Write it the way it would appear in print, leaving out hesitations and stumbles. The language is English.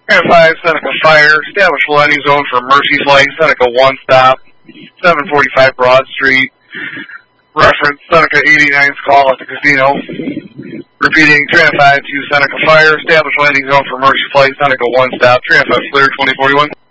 Grand 5, Seneca Fire, establish landing zone for Mercy Flight, Seneca 1 stop, 745 Broad Street. Reference Seneca 89's call at the casino. Repeating, Grand 5 to Seneca Fire, establish landing zone for Mercy Flight, Seneca 1 stop, Grand 5 clear, 2041.